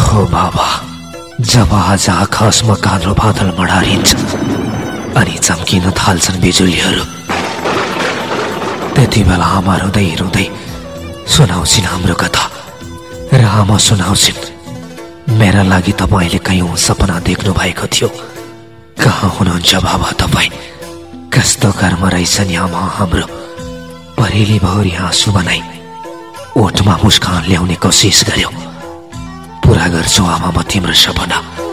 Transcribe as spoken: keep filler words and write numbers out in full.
हो बाबा, जब आज आकाशमा कालो बादल मडारिन्छ अनि चम्किन थाल्छन् बिजुलीहरू, त्यति बेला आमा रुँदै रुँदै सुनाउँछिन् हाम्रो कथा र आमा सुनाउँछिन्, मेरा लागि तपाईँले कयौं सपना देख्नु भएको थियो। कहाँ हुनुहुन्छ बाबा तपाईँ? कस्तो कर्म रहेछ नि आमा हाम्रो। परेली भौरी आँसु बनाई ओठमा मुस्कान ल्याउने कोसिस गर्यो। पूरा गर्छु आमा म तिम्रो सपना।